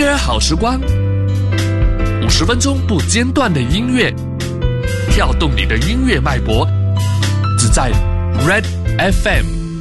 歌好时光，50分钟不间断的音乐，跳动你的音乐脉搏，只在 Red FM。